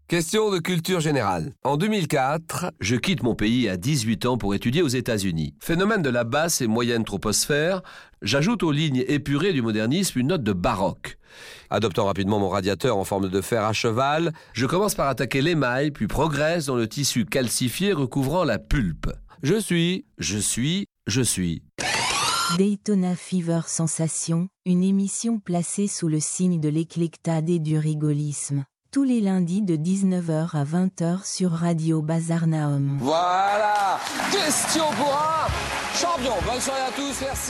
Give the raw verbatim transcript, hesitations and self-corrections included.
Question de culture générale. En deux mille quatre, je quitte mon pays à dix-huit ans pour étudier aux États-Unis. Phénomène de la basse et moyenne troposphère, j'ajoute aux lignes épurées du modernisme une note de baroque. Adoptant rapidement mon radiateur en forme de fer à cheval, je commence par attaquer l'émail, puis progresse dans le tissu calcifié recouvrant la pulpe. Je suis, je suis, je suis. Daytona Fever Sensation, une émission placée sous le signe de l'éclectade et du rigolisme. Tous les lundis de dix-neuf heures à vingt heures sur Radio Bazar Naum. Voilà, question pour un champion. Bonne soirée à tous, merci.